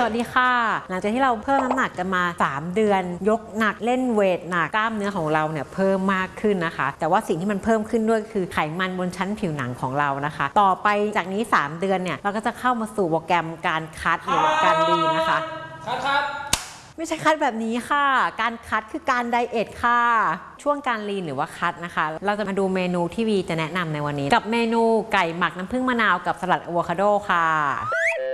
วัสดีค่ะหลังจากที่เราเพิ่มน้ำหนักกันมา3เดือนยกหนักเล่นเวทหนักกล้ามเนื้อของเราเนี่ยเพิ่มมากขึ้นนะคะแต่ว่าสิ่งที่มันเพิ่มขึ้นด้วยคือไขมันบนชั้นผิวหนังของเรานะคะต่อไปจากนี้3เดือนเนี่ยเราก็จะเข้ามาสู่โปรแกรมการคัดหรือการลีนนะคะคัดไม่ใช่คัดแบบนี้ค่ะการคัดคือการไดเอทค่ะช่วงการลีนหรือว่าคัดนะคะเราจะมาดูเมนูที่วีจะแนะนำในวันนี้กับเมนูไก่หมักน้ำผึ้งมะนาวกับสลัดอะโวคาโดค่ะ